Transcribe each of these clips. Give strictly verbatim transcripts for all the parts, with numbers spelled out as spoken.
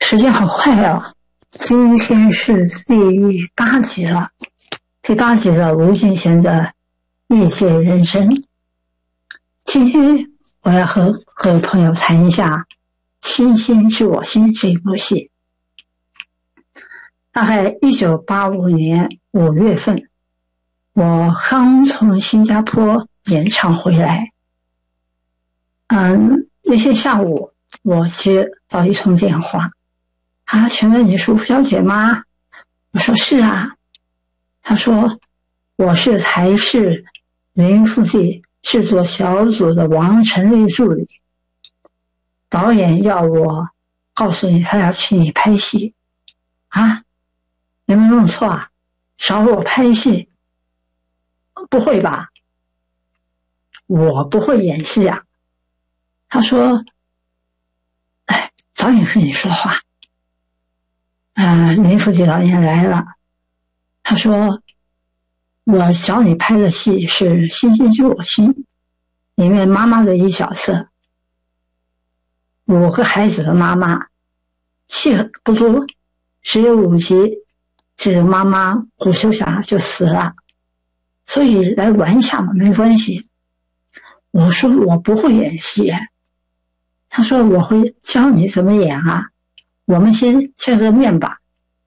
时间好快啊！今天是第八集了，第八集的吴敬贤的业界人生。今天我要和各位朋友谈一下《星星知我心》这一部戏。大概一九八五年五月份，我刚从新加坡演唱回来。嗯，那天下午我接到一通电话，啊，请问你是吴小姐吗？我说是啊。他说我是台视林富记制作小组的王成立助理，导演要我告诉你，他要请你拍戏。啊，有没有弄错啊？找我拍戏？不会吧，我不会演戏啊。他说，哎，导演跟你说话。呃，林富记导演来了，他说，我找你拍的戏是《星星知我心》里面妈妈的一角色，五个孩子的妈妈，戏不多，只有五集，这个妈妈胡秋霞就死了，所以来玩一下嘛，没关系。我说我不会演戏。他说我会教你怎么演啊，我们先见个面吧。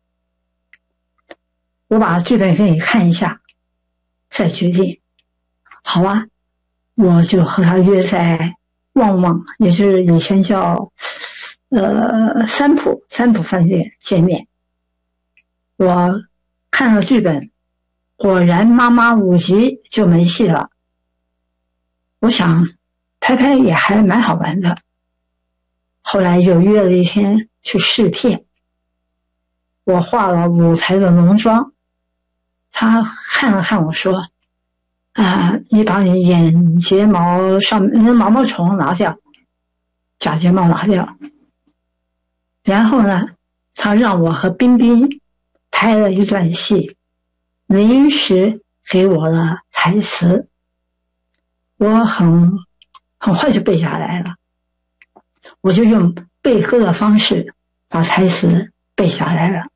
我把剧本给你看一下，再决定。好啊，我就和他约在旺旺，也就是以前叫呃三浦三浦饭店见面。我看了剧本，果然妈妈五集就没戏了。我想拍拍也还蛮好玩的。后来又约了一天去试片，我化了舞台的浓妆，他看了看我说，啊、呃，你把你眼睫毛上面的毛毛虫拿掉，假睫毛拿掉。然后呢，他让我和冰冰拍了一段戏，临时给我了台词，我很很快就背下来了。我就用背歌的方式把台词背下来了。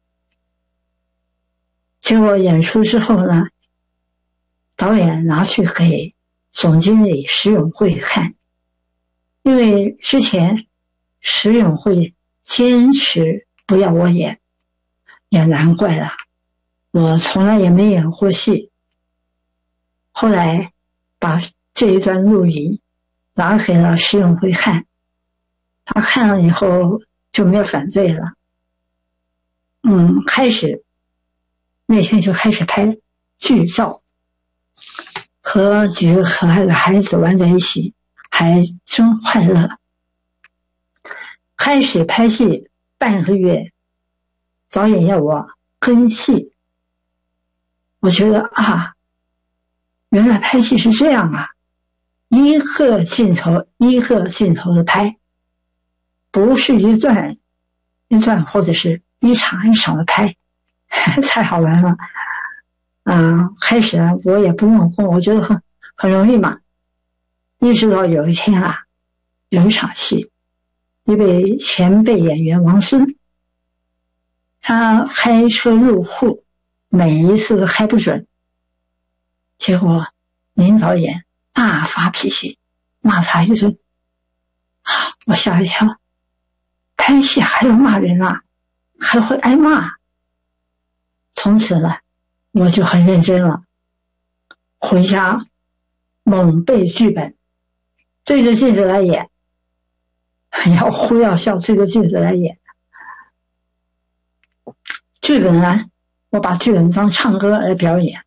结果演出之后呢，导演拿去给总经理石永慧看，因为之前石永慧坚持不要我演，也难怪了，我从来也没演过戏。后来把这一段录音拿给了石永慧看，他看了以后就没有反对了。嗯，开始那天就开始拍剧照，和几个可爱的孩子玩在一起，还真快乐。开始拍戏半个月，导演要我跟戏，我觉得啊，原来拍戏是这样啊，一个镜头一个镜头的拍，不是一段一段或者是一场一场的拍，太好玩了。嗯、呃，开始呢我也不用功，我觉得很很容易嘛。一直到有一天啊，有一场戏，一位前辈演员王孙，他开车入库，每一次都开不准，结果林导演大发脾气，骂他一顿。啊，我吓一跳，拍戏还要骂人啊，还会挨骂。从此呢，我就很认真了，回家猛背剧本，对着镜子来演，要哭要笑对着镜子来演。剧本呢，我把剧本当唱歌来表演。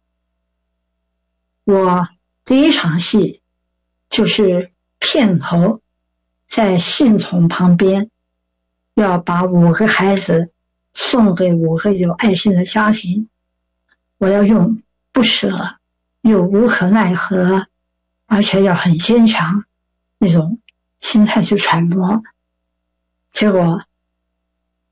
我第一场戏就是片头，在信筒旁边要把五个孩子送给五个有爱心的家庭，我要用不舍又无可奈何，而且要很坚强那种心态去揣摩。结果